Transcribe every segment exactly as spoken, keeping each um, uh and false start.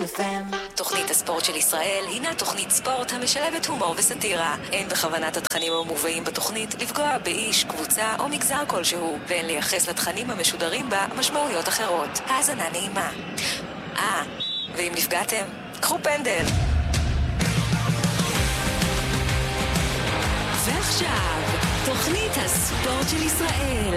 אף אם. תוכנית הספורט של ישראל הינה תוכנית ספורט המשלבת הומור וסטירה. אין בכוונת התכנים המובאים בתוכנית לפגוע באיש, קבוצה או מגזר כלשהו, ואין לייחס לתכנים המשודרים בה משמעויות אחרות. האזנה נעימה. אה, ואם נפגעתם, קחו פנדל. ועכשיו, תוכנית הספורט של ישראל.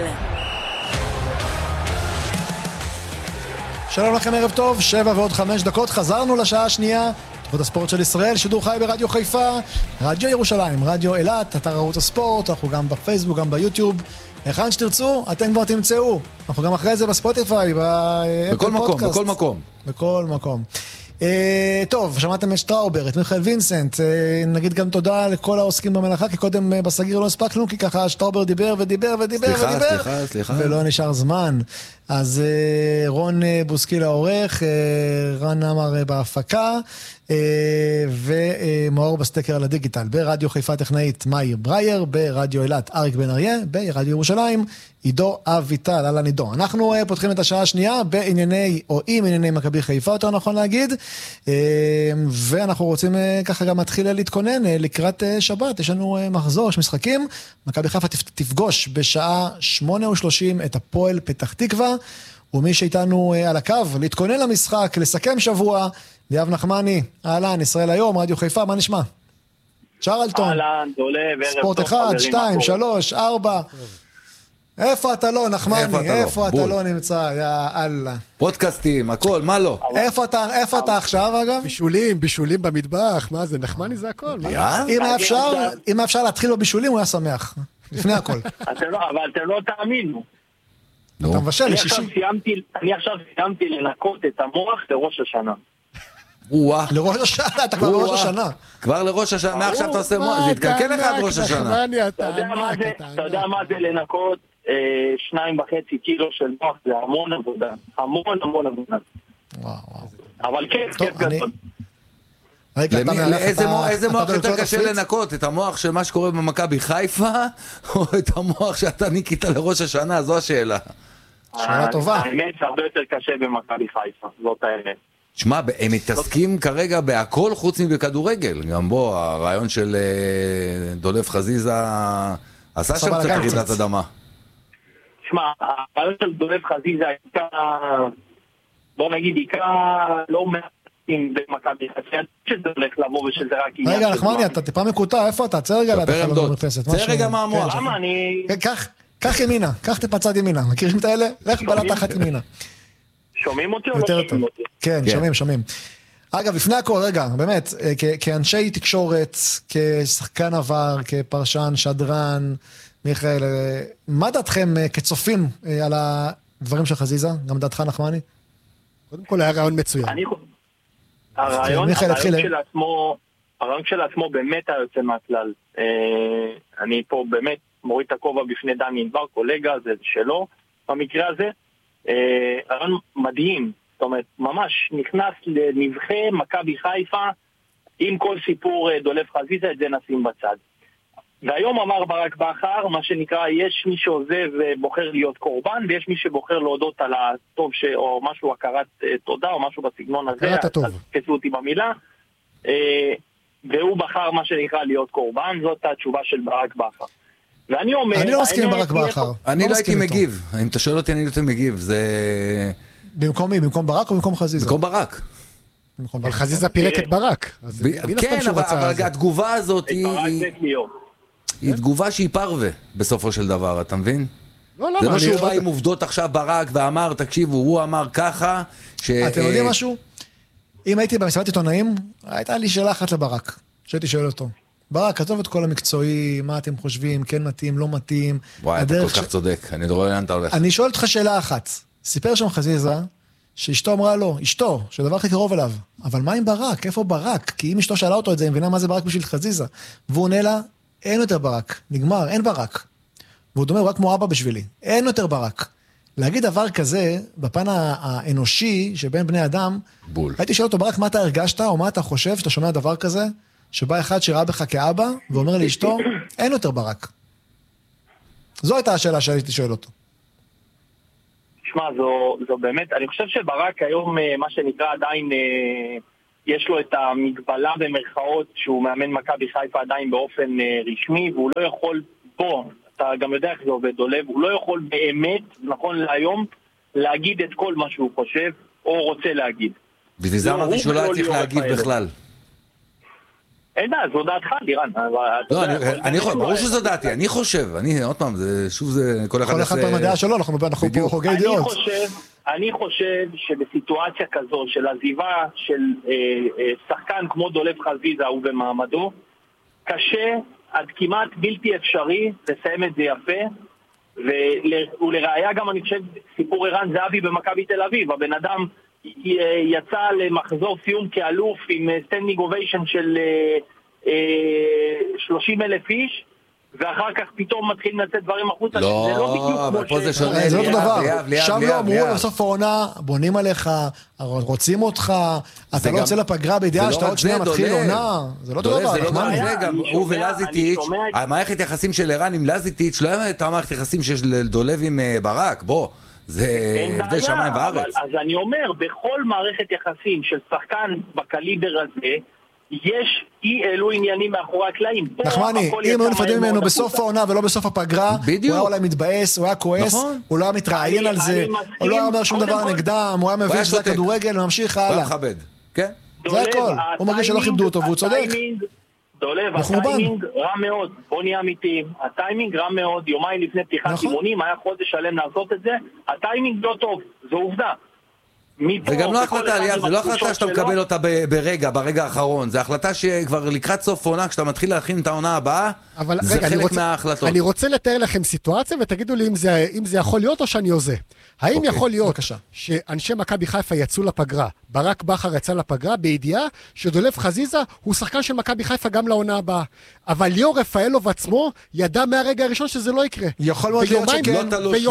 שלום לכם, ערב טוב, שבע ועוד חמש דקות, חזרנו לשעה השנייה, תוכנית הספורט של ישראל, שידור חי ברדיו חיפה, רדיו ירושלים, רדיו אילת, אתר ערוץ הספורט, אנחנו גם בפייסבוק, גם ביוטיוב, היכן שתרצו, אתם כבר תמצאו, אנחנו גם אחרי זה בספוטיפיי, בכל מקום, בכל מקום. בכל מקום. Uh, טוב, שמעתם את שטראובר, את מיכאל וינסנט, uh, נגיד גם תודה לכל העוסקים במלאכה, כי קודם uh, בסגיר לא הספקנו, כי ככה שטראובר דיבר ודיבר ודיבר סליחה, ודיבר, סליחה, סליחה. ולא נשאר זמן. אז uh, רון uh, בוסקיל העורך, uh, רן אמר uh, בהפקה, uh, ומאור בסטקר על הדיגיטל, ברדיו חיפה טכנאית מאיר ברייר, ברדיו אילת אריק בן אריה, ברדיו ירושלים עידו אביטל, אהלן עידו. אנחנו uh, פותחים את השעה השנייה בענייני, או עם ענייני מכבי חיפה, יותר נכון להגיד, uh, ואנחנו רוצים uh, ככה גם להתחיל להתכונן uh, לקראת uh, שבת. יש לנו uh, מחזור, יש משחקים, מכבי חיפה תפגוש בשעה שמונה ושלושים את הפועל פתח תקווה, ומי שאיתנו uh, על הקו, להתכונן למשחק, לסכם שבוע, ליאב נחמני, אהלן, ישראל היום, רדיו חיפה, מה נשמע? צ'רלטון, אהלן, דולה, ספורט אחד, שתיים, שלוש, ארבע, איפה אתה לא, נחמני? איפה אתה לא נמצא? יא אללה. פודקאסטים, הכל, מה לא? איפה אתה, איפה אתה עכשיו, אגב? בישולים, בישולים במטבח, מה זה, נחמני זה הכל. אם אפשר, אם אפשר להתחיל בבישולים, הוא היה שמח. לפני הכל. אבל אתם לא תאמינו. אתה מבשל לשישי. אני עכשיו סיימתי לנקות את המוח לראש השנה. לראש השנה, אתה כבר לראש השנה. כבר לראש השנה, מעכשיו אתה עושה מוח, זה התקלקל לך עד ראש השנה. אתה יודע מה זה לנקות שניים וחצי קילו של מוח, זה המון עבודה. המון המון עבודה. וואו, וואו. אבל כן, כן גדול. איזה מוח יותר קשה לנקות? את המוח של מה שקורה במכבי חיפה, או את המוח שאתה ניקית לראש השנה? זו השאלה. שאלה טובה. האמת הרבה יותר קשה במכבי חיפה, זאת האמת. שמע, הם מתעסקים כרגע בהכל חוץ מבכדורגל. גם בו, הרעיון של דולף חזיזה עשה שם קצת רעידת אדמה. שמע, הרעיון של דולף חזיזה הייתה, בוא נגיד, עיקר לא מעטים במכבי חיפה, שזה הולך לבוא ושזה רק עניין. רגע, נחמני, אתה טיפה מקוטע, איפה אתה? צא רגע לידך במרפסת. צא רגע מהמוח. למה אני... קח ימינה, קח טיפה צד ימינה. מכירים את האלה? לך בלט תחת ימינה. שומעים אותי או לא שומעים אותי? כן, שומעים, שומעים. אגב, לפני הכל, רגע, באמת, כאנשי תקשורת, כשחקן עבר, כפרשן, שדרן, מיכאל, מה דעתכם כצופים על הדברים של חזיזה? גם דעתך נחמני? קודם כל היה רעיון מצוין. הרעיון של עצמו, הרעיון של עצמו באמת היה יוצא מהכלל. אני פה באמת מוריד את הכובע בפני דני ענבר, קולגה, זה שלו, במקרה הזה. רעיון מדהים, זאת אומרת, ממש נכנס לנבחי מכבי חיפה עם כל סיפור דולף חזיזה, את זה נשים בצד. והיום אמר ברק בכר, מה שנקרא, יש מי שעוזב ובוחר להיות קורבן, ויש מי שבוחר להודות על הטוב ש... או משהו, הכרת תודה, או משהו בסגנון הזה, הכרת הטוב. תקצו אותי במילה, והוא בחר מה שנקרא להיות קורבן, זאת התשובה של ברק בכר. ואני אומר... אני לא מסכים עם ברק בכר. אני לא הייתי מגיב. אם אתה שואל אותי, אני לא הייתי מגיב. זה... במקום מי? במקום ברק או במקום חזיזה? במקום ברק. אבל חזיזה פירק את ברק. כן, אבל התגובה הזאת היא תגובה שהיא פרווה בסופו של דבר, אתה מבין? לא, לא. זה לא שהוא בא עם עובדות עכשיו ברק ואמר, תקשיבו, הוא אמר ככה... אתם יודעים משהו? אם הייתי במסיבת עיתונאים, הייתה לי שאלה אחת לברק, שהייתי שואל אותו. ברק, עזוב את כל המקצועי, מה אתם חושבים, כן מתאים, לא מתאים. וואי, אתה כל כך צודק, אני לא רואה לאן אתה הולך. אני שואל אותך שאלה אחת. סיפר שם חזיזה, שאשתו אמרה לו, אשתו, שדבר הכי קרוב אליו, אבל מה עם ברק? איפה ברק? כי אם אשתו שאלה אותו את זה, היא מבינה מה זה ברק בשביל חזיזה. והוא עונה לה, אין יותר ברק, נגמר, אין ברק. והוא אומר, רק כמו אבא בשבילי, אין יותר ברק. להגיד דבר כזה, בפן האנושי שבין בני אדם, בול. הייתי שואל אותו, ברק, מה אתה הרגשת, או מה אתה חושב שאתה שומע דבר כזה, שבא אחד שראה בך כאבא, ואומר לאשתו, אין יותר ברק. זו הייתה השאלה שהייתי שואל אותו. שמע, זו, זו באמת, אני חושב שברק היום, מה שנקרא עדיין, יש לו את המגבלה במרכאות, שהוא מאמן מכבי חיפה עדיין באופן רשמי, והוא לא יכול, בוא, אתה גם יודע איך זה עובד, דולב, הוא לא יכול באמת, נכון להיום, להגיד את כל מה שהוא חושב, או רוצה להגיד. וזה זה אמרתי שהוא לא צריך להגיד בכלל. אין דה, זו דעתך, לירן. לא, אני חושב, ברור שזו דעתי, אני חושב, אני, עוד פעם, שוב זה, כל אחד... כל אחד פעם הדעה שלו, אנחנו פה חוגי דעות. אני חושב שבסיטואציה כזו, של עזיבה של שחקן כמו דולב חזיזה ובמעמדו, קשה, עד כמעט בלתי אפשרי, לסיים את זה יפה, ולראיה גם אני חושב, סיפור ערן זהבי במכבי תל אביב, הבן אדם יצא למחזור סיום כאלוף עם סטנדינג אוביישן של שלושים אלף איש, ואחר כך פתאום מתחילים לצאת דברים החוצה. לא, זה לא בדיוק אבל פה זה שונה. זה לא דבר. שם לא אמרו בסוף העונה, בונים עליך, רוצים אותך, אתה לא יוצא לפגרה בידיעה שאתה עוד שניה מתחיל עונה. זה לא דבר. זה לא דבר. גם הוא ולזיטיץ', המערכת יחסים של ערן עם לזיטיץ', לא הייתה המערכת יחסים של דולב עם ברק, בוא. זה הבדל שמיים בארץ. אז אני אומר, בכל מערכת יחסים של שחקן בקליבר הזה, יש אי אלו עניינים מאחורי הקלעים. נחמני, אם היו נפרדים ממנו בסוף העונה ולא בסוף הפגרה, הוא היה אולי מתבאס, הוא היה כועס, הוא לא היה מתראיין על זה, הוא לא היה אומר שום דבר נגדם, הוא היה מבין שזה הכדורגל וממשיך הלאה. הוא היה מכבד, כן? זה הכל, הוא מרגיש שלא כיבדו אותו והוא צודק. דולב, הטיימינג רע מאוד, בוא נהיה אמיתיים, הטיימינג רע מאוד, יומיים לפני פתיחת אימונים, היה חודש שלם לעשות את זה, הטיימינג לא טוב, זו עובדה. וגם לא החלטה, אליאב, זה לא החלטה שאתה מקבל אותה ברגע, ברגע האחרון, זה החלטה שכבר לקראת סוף עונה, כשאתה מתחיל להכין את העונה הבאה, זה חלק מההחלטות. אני רוצה לתאר לכם סיטואציה, ותגידו לי אם זה יכול להיות או שאני עושה. האם יכול להיות שאנשי מכבי חיפה יצאו לפגרה, ברק בכר יצא לפגרה, בידיעה שדולב חזיזה הוא שחקן של מכבי חיפה גם לעונה הבאה, אבל ליאור רפאלוב עצמו ידע מהרגע הראשון שזה לא יקרה. יכול מאוד להיות שכן.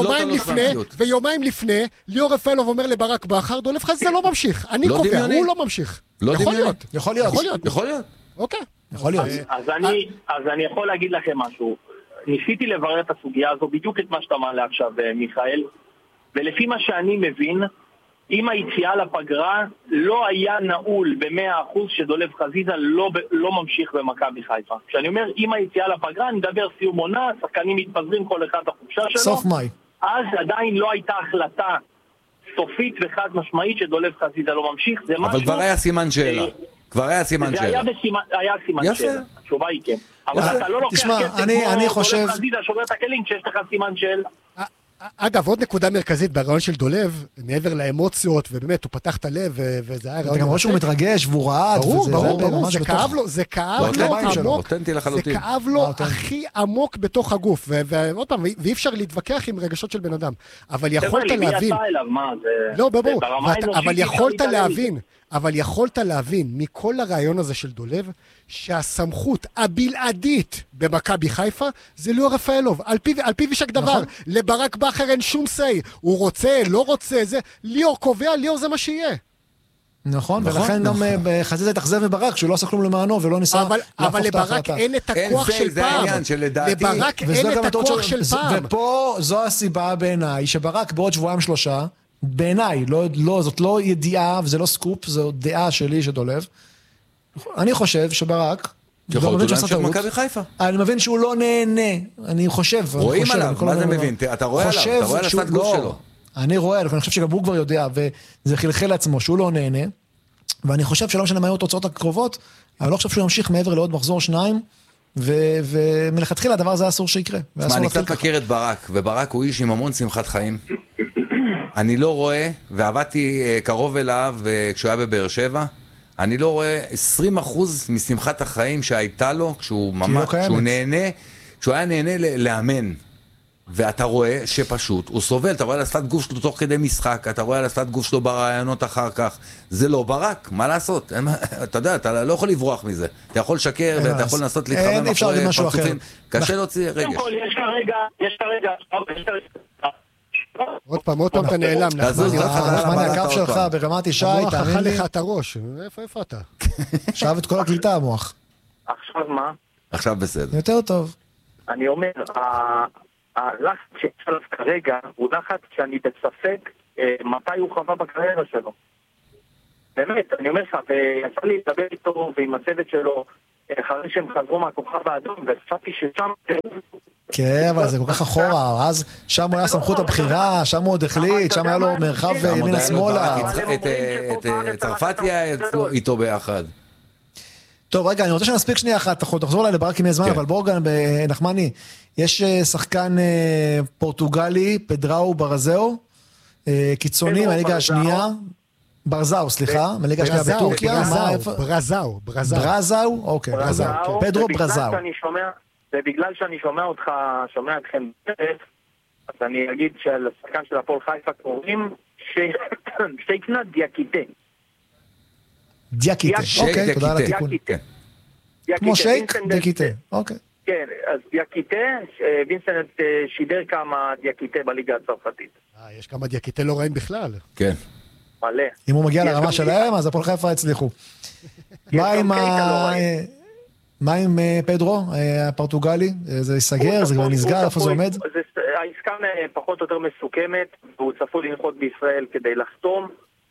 ויומיים לפני, ליאור רפאלוב אומר לברק בכר, דולב חזיזה לא ממשיך. אני קובע, הוא לא ממשיך. יכול להיות. יכול להיות. יכול להיות. אוקיי. יכול להיות. אז אני יכול להגיד לכם משהו. ניסיתי לברר את הסוגיה הזו, בדיוק את מה שאתה מעלה עכשיו, מיכאל. ולפי מה שאני מבין, עם היציאה לפגרה לא היה נעול ב-מאה אחוז שדולב חזיזה לא, לא ממשיך במכבי חיפה. כשאני אומר עם היציאה לפגרה, אני מדבר סיום עונה, שחקנים מתפזרים כל אחד החופשה שלו. סוף מאי. אז עדיין לא הייתה החלטה סופית וחד משמעית שדולב חזיזה לא ממשיך. זה אבל משהו, כבר היה סימן שאלה. כבר היה סימן שאלה. זה היה, בסימן, היה סימן יפה. שאלה. התשובה היא כן. אבל אתה לא לוקח תשמע, כסף אני, כמו אני חושב... דולב חזיזה שובר את הכלים כשיש לך סימן שאלה. אגב, עוד נקודה מרכזית ברעיון של דולב, מעבר לאמוציות, ובאמת, הוא פתח את הלב, וזה היה רעיון... אתה גם רואה שהוא מתרגש, והוא רעד, ברור, ברור, ברור, זה כאב לו, זה כאב לו עמוק, זה כאב לו הכי עמוק בתוך הגוף, ועוד פעם, ואי אפשר להתווכח עם רגשות של בן אדם, אבל יכולת להבין... לא, ברור, אבל יכולת להבין, אבל יכולת להבין, מכל הרעיון הזה של דולב, שהסמכות הבלעדית במכבי חיפה זה ליאור רפאלוב, על פיו יישק דבר, לברק בכר אין שום סי, הוא רוצה, לא רוצה, זה, ליאור קובע, ליאור זה מה שיהיה. נכון, ולכן גם חזיזה התאכזב מברק, שהוא לא עשה כלום למענו ולא ניסה להפוך את ההחלטה. אבל לברק אין את הכוח של פעם. לברק אין את הכוח של פעם. ופה זו הסיבה בעיניי, שברק בעוד שבועיים שלושה, בעיניי, זאת לא ידיעה וזה לא סקופ, זו דעה שלי שדולב, אני חושב שברק, אני מבין שהוא לא נהנה, אני חושב. רואים עליו, מה זה מבין? אתה רואה עליו, אתה רואה על השפת גוף שלו. אני רואה עליו, אני חושב שגם הוא כבר יודע, וזה חלחל לעצמו שהוא לא נהנה, ואני חושב שלא משנה מה היו התוצאות הקרובות, אבל לא חושב שהוא ימשיך מעבר לעוד מחזור שניים, ומלכתחילה הדבר הזה אסור שיקרה. אני קצת מכיר את ברק, וברק הוא איש עם המון שמחת חיים. אני לא רואה, ועבדתי קרוב אליו כשהוא היה בבאר שבע, אני לא רואה עשרים אחוז משמחת החיים שהייתה לו, כשהוא ממש, כשהוא נהנה, כשהוא היה נהנה לאמן. ואתה רואה שפשוט הוא סובל, אתה רואה על השפת גוף שלו תוך כדי משחק, אתה רואה על השפת גוף שלו ברעיונות אחר כך, זה לא ברק, מה לעשות? אתה יודע, אתה לא יכול לברוח מזה, אתה יכול לשקר ואתה יכול לנסות להתחמם מאחורי פרצופים, קשה להוציא רגש. יש כרגע, יש כרגע, עוד פעם, עוד פעם אתה נעלם. נחמני, הקו שלך ברמת ישי, המוח אכל לך את הראש. איפה, איפה אתה? עכשיו את כל הקליטה המוח. עכשיו מה? עכשיו בסדר. יותר טוב. אני אומר, הלחץ שעליו כרגע הוא לחץ שאני בספק מתי הוא חווה בקריירה שלו. באמת, אני אומר לך, ויצא לי לדבר איתו ועם הצוות שלו אחרי שהם חזרו מהכוכב האדום, ופעתי ששם... כן, אבל זה כל כך אחורה, אז שם הוא היה סמכות הבחירה, שם הוא עוד החליט, שם היה לו מרחב ימינה שמאלה. את צרפתיה איתו ביחד. טוב, רגע, אני רוצה שנספיק שנייה אחת, תחזור אליי לברק עם הזמן, אבל בואו גם, נחמני, יש שחקן פורטוגלי, פדראו ברזאו, קיצוני מהליגה השנייה, ברזאו, סליחה, מהליגה השנייה בטורקיה. ברזאו, ברזאו. ברזאו, אוקיי, ברזאו. פדרו ברזאו. ובגלל שאני שומע אותך, שומע אתכם בטף, אז אני אגיד שלשחקן של הפועל חיפה קוראים שייקנה דיאקיטה. דיאקיטה, אוקיי, תודה על התיקון. כמו שייק, דיאקיטה, אוקיי. כן, אז דיאקיטה, וינסנט שידר כמה דיאקיטה בליגה הצרפתית. אה, יש כמה דיאקיטה לא רעים בכלל. כן. מלא. אם הוא מגיע לרמה שלהם, אז הפועל חיפה הצליחו. מה עם פדרו, הפורטוגלי? זה ייסגר, זה כבר נסגר, איפה זה עומד? העסקה פחות או יותר מסוכמת, והוא צפוי לנחות בישראל כדי לחתום.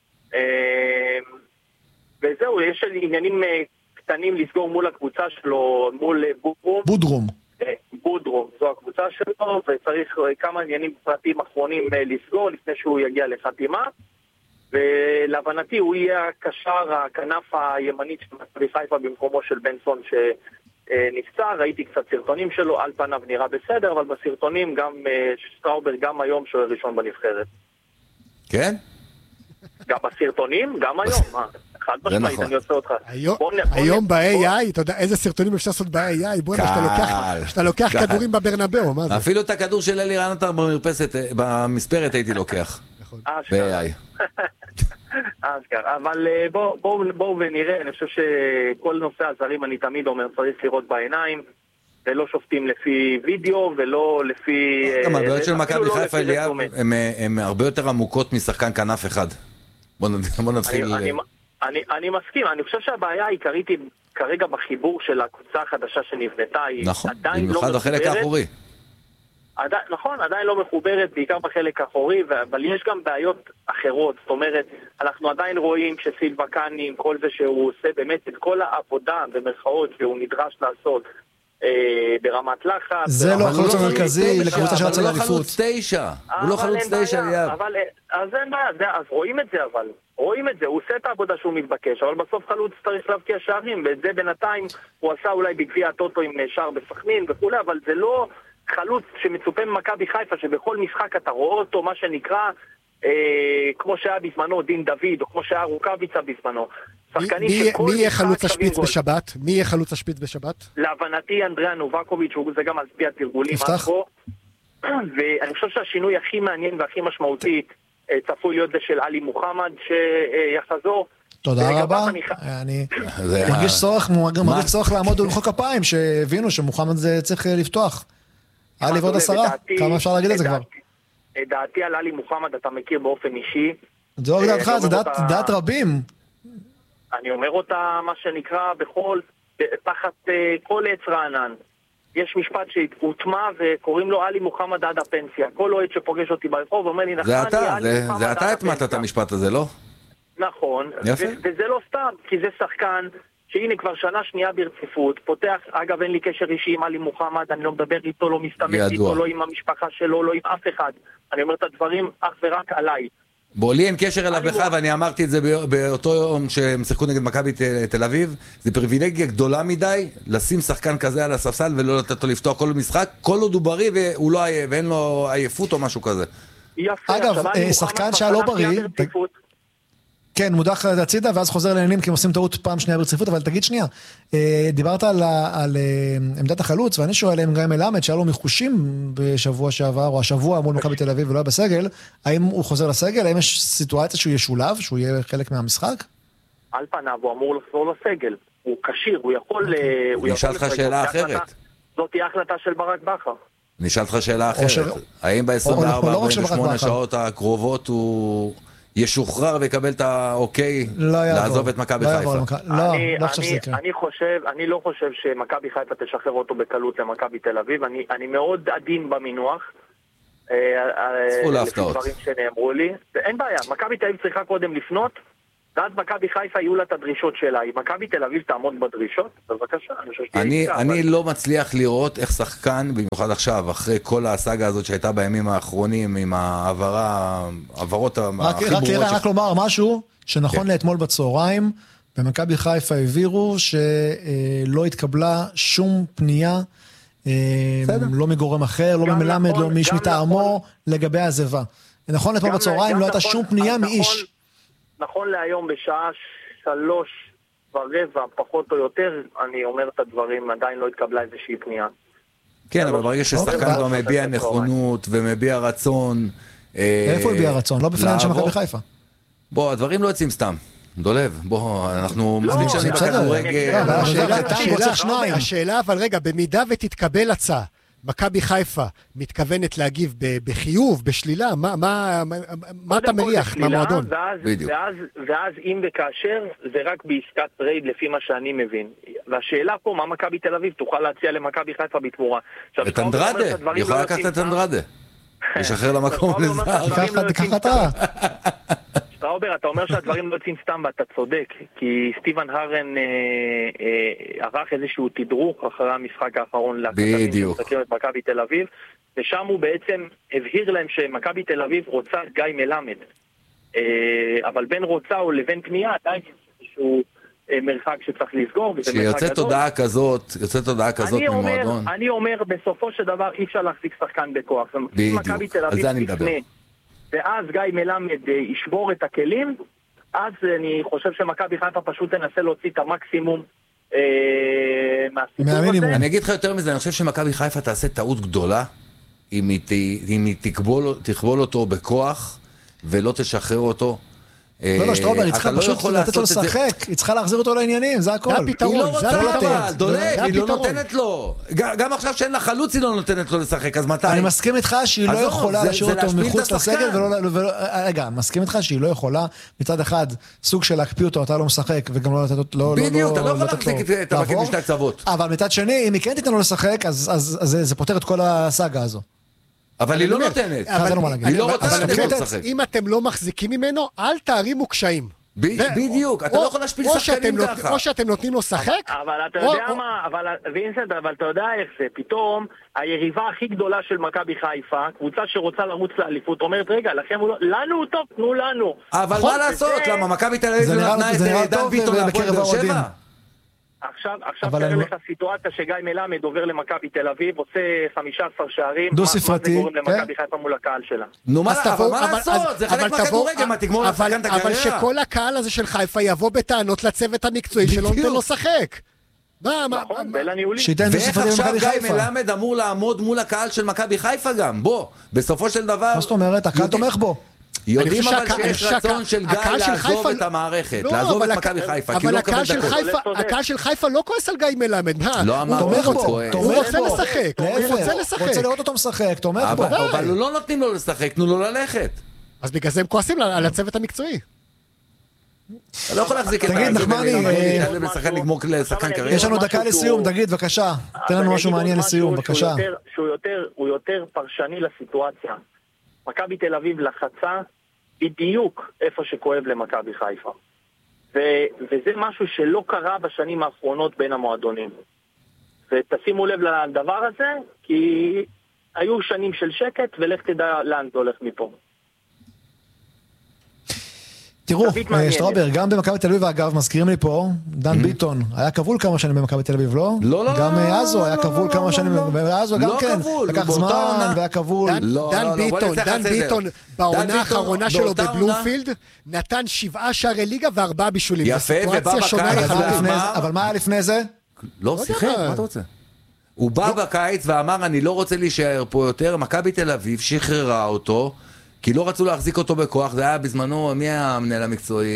וזהו, יש עניינים קטנים לסגור מול הקבוצה שלו, מול בודרום. בודרום. בודרום, זו הקבוצה שלו, וצריך כמה עניינים פרטיים אחרונים לסגור לפני שהוא יגיע לחתימה. ולהבנתי הוא יהיה הקשר, הכנף הימנית של מכבי חיפה במקומו של בנסון שנפצע. ראיתי קצת סרטונים שלו, על פניו נראה בסדר, אבל בסרטונים גם שטראובר גם היום שוער ראשון בנבחרת. כן? גם בסרטונים, גם היום. חד משמעית, אני עושה אותך. היום ב-איי איי, אתה יודע איזה סרטונים אפשר לעשות ב-איי איי? בוא נפתח, שאתה לוקח כדורים בברנבאו, מה זה? אפילו את הכדור של אלי רנטר במרפסת, במספרת הייתי לוקח. ב-איי איי. אבל בואו ונראה, אני חושב שכל נושא הזרים אני תמיד אומר, צריך לראות בעיניים, ולא שופטים לפי וידאו, ולא לפי... גם הבעיות של מכבי חיפה אליאב, הן הרבה יותר עמוקות משחקן כנף אחד. בואו נתחיל... אני מסכים, אני חושב שהבעיה העיקרית היא כרגע בחיבור של הקבוצה החדשה שנבנתה, היא עדיין לא מחוברת. במיוחד בחלק האחורי. נכון, עדיין לא מחוברת, בעיקר בחלק האחורי, אבל יש גם בעיות אחרות. זאת אומרת, אנחנו עדיין רואים שסילבה קאני, עם כל זה שהוא עושה באמת את כל העבודה במרכאות שהוא נדרש לעשות ברמת לחץ. זה לא החלוץ המרכזי לקבוצה שרצה לאליפות. הוא לא חלוץ תשע. הוא לא חלוץ תשע, ליאב. אז אין בעיה, אז רואים את זה אבל. רואים את זה, הוא עושה את העבודה שהוא מתבקש, אבל בסוף חלוץ צריך להבקיע שערים, ואת זה בינתיים הוא עשה אולי בגביע הטוטו עם שער בסכנין וכו', אבל זה לא חלוץ שמצופה ממכבי חיפה, שבכל משחק אתה רואה אותו, מה שנקרא, אה, כמו שהיה בזמנו דין דוד, או כמו שהיה רוקביצה בזמנו. מי יהיה חלוץ השפיץ בשבת? מי יהיה חלוץ השפיץ בשבת? להבנתי אנדריאה נובקוביץ', זה גם על פי התרגולים. יפתח. ואני חושב שהשינוי הכי מעניין והכי משמעותי צפוי להיות זה של עלי מוחמד שיחזור. תודה רבה. אני מרגיש צורך, מרגיש צורך לעמוד על חוק הפיים, שהבינו שמוחמד זה צריך לפתוח. עלי ועוד עשרה, כמה אפשר להגיד את זה כבר? דעתי על עלי מוחמד אתה מכיר באופן אישי. זו רק דעתך, זה דעת רבים. אני אומר אותה מה שנקרא בכל, תחת כל עץ רענן. יש משפט שהוטמע וקוראים לו עלי מוחמד עד הפנסיה. כל אוהד שפוגש אותי ברחוב אומר לי נחמני, זה אתה, זה אתה התמעת את המשפט הזה, לא? נכון, וזה לא סתם, כי זה שחקן שהנה כבר שנה שנייה ברציפות, פותח, אגב אין לי קשר אישי עם עלי מוחמד, אני לא מדבר איתו, לא מסתמך איתו, לא עם המשפחה שלו, לא עם אף אחד. אני אומר את הדברים אך ורק עליי. בוא, לי אין קשר אליו בכלל, ואני אמרתי את זה באותו יום שהם שיחקו נגד מכבי תל אביב. זה פריבילגיה גדולה מדי לשים שחקן כזה על הספסל ולא לתת לו לפתוח כל משחק, כל עוד הוא בריא והוא לא עייף, ואין לו עייפות או משהו כזה. אגב, שחקן שהיה לא בריא, כן, מודח הצידה ואז חוזר לעניינים כי הם עושים טעות פעם שנייה ברציפות, אבל תגיד שנייה, דיברת על, על עמדת החלוץ, ואני שואל אם גיא מלמד שהיה לו מחושים בשבוע שעבר, או השבוע מול מכבי תל אביב ולא היה בסגל, האם הוא חוזר לסגל? האם יש סיטואציה שהוא ישולב, שהוא יהיה חלק מהמשחק? על פניו, הוא אמור לחזור לסגל, הוא קשיר, הוא יכול... נשאל לך שאלה אחרת. זאת היא ההחלטה של ברק בכר. נשאל לך שאלה אחרת. האם ב-עשרים וארבע עד ארבעים ושמונה שעות הקרובות הוא... ישוחרר ויקבל את האוקיי לעזוב את מכבי חיפה. לא, לא חושב שזה יקרה. אני חושב, אני לא חושב שמכבי חיפה תשחרר אותו בקלות למכבי תל אביב, אני מאוד עדין במינוח, לפי דברים שנאמרו לי, ואין בעיה, מכבי תל אביב צריכה קודם לפנות, ואז מכבי חיפה יהיו לה את הדרישות שלה. אם מכבי תל אביב תעמוד בדרישות, בבקשה. אני, אני לא מצליח לראות איך שחקן, במיוחד עכשיו, אחרי כל הסאגה הזאת שהייתה בימים האחרונים, עם העברה, העברות הכי ברורות. רק לומר משהו, שנכון לאתמול בצהריים, במכבי חיפה העבירו שלא התקבלה שום פנייה, לא מגורם אחר, לא ממלמד, לא מאיש מטעמו, לגבי הזבה. נכון לאתמול בצהריים, לא הייתה שום פנייה מאיש. נכון להיום בשעה שלוש ורבע, פחות או יותר, אני אומר את הדברים, עדיין לא התקבלה איזושהי פנייה. כן, אבל ברגע ששחקן כבר מביע נכונות ומביע רצון... איפה הביע רצון? לא בפני אנשי מכבי חיפה. בוא, הדברים לא יוצאים סתם. דולב, בוא, אנחנו מספיק שנים בכדורגל. השאלה, אבל רגע, במידה ותתקבל הצעה, מכבי חיפה מתכוונת להגיב בחיוב, בשלילה, מה אתה מריח מהמועדון? ואז אם וכאשר זה רק בעסקת טרייד לפי מה שאני מבין. והשאלה פה, מה מכבי תל אביב תוכל להציע למכבי חיפה בתמורה? את אנדרדה, יכולה לקחת את אנדרדה. לשחרר למקום לזר. ככה אתה. ראובר, אתה אומר שהדברים לא יוצאים סתם ואתה צודק, כי סטיבן הרן ערך איזשהו תדרוך אחרי המשחק האחרון לכתבים שמסתכלים את מכבי תל אביב, ושם הוא בעצם הבהיר להם שמכבי תל אביב רוצה גיא מלמד, אבל בין רוצה או לבין פנייה עדיין איזשהו מרחק שצריך לסגור. שיוצא תודעה כזאת, יוצא תודעה כזאת ממועדון. אני אומר, בסופו של דבר אי אפשר להחזיק שחקן בכוח. בדיוק, על זה אני מדבר. ואז גיא מלמד ישבור את הכלים, אז אני חושב שמכבי חיפה פשוט תנסה להוציא את המקסימום מהסיפור הזה. אני אגיד לך יותר מזה, אני חושב שמכבי חיפה תעשה טעות גדולה, אם היא תכבול אותו בכוח, ולא תשחרר אותו. לא, לא, שטרובר, היא צריכה פשוט לתת לו לשחק, היא צריכה להחזיר אותו לעניינים, זה הכל. זה הפתרון, היא לא רוצה, דולב, היא לא נותנת לו. גם עכשיו שאין לה חלוץ, היא לא נותנת לו לשחק, אז מתי? אני מסכים איתך שהיא לא יכולה להשאיר אותו מחוץ לסגל, רגע, מסכים איתך שהיא לא יכולה, מצד אחד, סוג של להקפיא אותו, אתה לא משחק, וגם לא לתת לו... בדיוק, אתה לא יכול להחזיק את המקום בשתי הקצוות. אבל מצד שני, אם היא כן תיתן לו לשחק, אז זה פותר את כל הסאגה הזו. אבל היא לא נותנת, היא לא רוצה לתת לו לשחק. אם אתם לא מחזיקים ממנו, אל תערימו קשיים. בדיוק, אתה לא יכול להשפיל שחקנים ככה. או שאתם נותנים לו לשחק. אבל אתה יודע מה, וינסנט, אבל אתה יודע איך זה, פתאום היריבה הכי גדולה של מכבי חיפה, קבוצה שרוצה לרוץ לאליפות, אומרת, רגע, לכם הוא לא, לנו הוא טוב, תנו לנו. אבל מה לעשות? למה מכבי תל אביב נתנה את דן ביטון להפועל באר שבע? עכשיו, עכשיו תראה לך סיטואציה שגיא מלמד עובר למכבי תל אביב, עושה חמישה עשר שערים, דו ספרתי, מה זה גורם למכבי חיפה מול הקהל שלה? נו, מה לעשות? זה חלק מהכדורגל, מה תגמור לשחקן את הקריירה? אבל שכל הקהל הזה של חיפה יבוא בטענות לצוות המקצועי שלא נותן לו לשחק. נכון, בין הניהולים. ואיך עכשיו גיא מלמד אמור לעמוד מול הקהל של מכבי חיפה גם? בוא, בסופו של דבר... מה זאת אומרת? הקהל תומך בו. יודעים אבל שיש רצון של גיא לעזוב את המערכת, לעזוב את מכבי חיפה, כי הוא לא קבל דקות. הקהל של חיפה לא כועס על גיא מלמד, לא אמר, הוא רוצה לשחק, הוא רוצה לשחק. רוצה לראות אותו משחק, תומך בו. אבל לא נותנים לו לשחק, תנו לו ללכת. אז בגלל זה הם כועסים על הצוות המקצועי. אתה לא יכול להחזיק את תגיד, נחמני, יש לנו דקה לסיום, תגיד, בבקשה, תן לנו משהו מעניין לסיום, בבקשה. שהוא יותר פרשני לסיטואציה. מכבי תל אביב לחצה בדיוק איפה שכואב למכבי חיפה. ו- וזה משהו שלא קרה בשנים האחרונות בין המועדונים. ותשימו לב לדבר הזה, כי היו שנים של שקט, ולך תדע לאן זה הולך מפה. תראו, שטרובר, גם במכבי תל אביב, אגב, מזכירים לי פה, דן ביטון, היה כבול כמה שנים במכבי תל אביב, לא? לא, לא, גם אזו היה כבול כמה שנים, ואזו גם כן, לקח זמן, והיה כבול. דן ביטון, דן ביטון, בעונה האחרונה שלו בבלומפילד, נתן שבעה שערי ליגה וארבעה בישולים. יפה, ובא בקיץ, אבל מה היה לפני זה? לא, שיחק, מה אתה רוצה? הוא בא בקיץ ואמר, אני לא רוצה להישאר פה יותר, מכבי תל אביב שחררה אותו, כי לא רצו להחזיק אותו בכוח, זה היה בזמנו, מי היה המנהל המקצועי?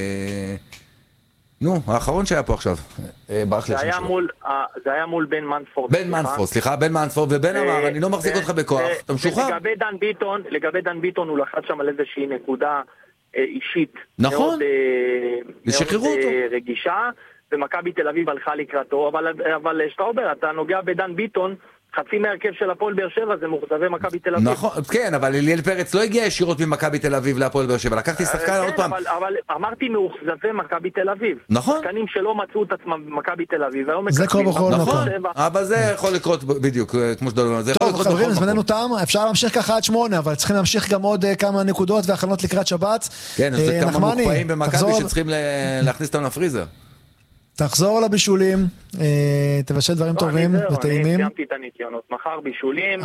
נו, האחרון שהיה פה עכשיו. זה היה מול בן מנספורד. בן מנספורד, סליחה, בן מנספורד, ובן אמר, אני לא מחזיק אותך בכוח, אתה משוחרר. לגבי דן ביטון, לגבי דן ביטון הוא לחץ שם על איזושהי נקודה אישית. נכון. מאוד רגישה, ומכבי תל אביב הלכה לקראתו, אבל שטראובר, אתה נוגע בדן ביטון, חצי מהרכב של הפועל באר שבע זה מאוכזבי מכבי תל אביב. נכון, כן, אבל אליאל פרץ לא הגיע ישירות ממכבי תל אביב להפועל באר שבע, לקחתי שחקן עוד פעם. אבל אמרתי מאוכזבי מכבי תל אביב. נכון. שחקנים שלא מצאו את עצמם במכבי תל אביב. זה קורה בכל מקום. אבל זה יכול לקרות בדיוק, כמו שדולנו. טוב, חברים, זמננו תם, אפשר להמשיך ככה עד שמונה, אבל צריכים להמשיך גם עוד כמה נקודות והכנות לקראת שבת. כן, אז זה כמה מוקפאים במכבי שצריכים להכניס אותם לפריזר. תחזור לבישולים, תבשל דברים טובים וטעימים. אני סיימתי את הניקיונות, מחר בישולים,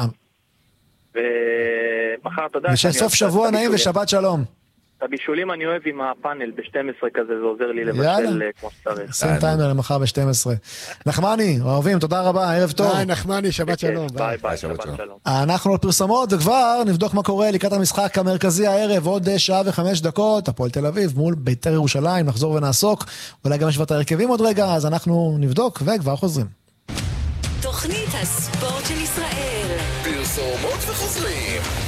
ומחר אתה יודע... ושסוף שבוע נעים ושבת שלום. את הבישולים אני אוהב עם הפאנל ב-שתים עשרה כזה, זה עוזר לי לבשל כמו שצריך. שים טיימר למחר ב-שתים עשרה. נחמני, אוהבים, תודה רבה, ערב טוב. ביי נחמני, שבת שלום. ביי ביי, שבת שלום. אנחנו לפרסומות וכבר נבדוק מה קורה לקראת המשחק המרכזי הערב, עוד שעה וחמש דקות, הפועל תל אביב מול בית"ר ירושלים, נחזור ונעסוק, אולי גם שבט ההרכבים עוד רגע, אז אנחנו נבדוק וכבר חוזרים. תוכנית הספורט של ישראל. פרסומות וחוזרים.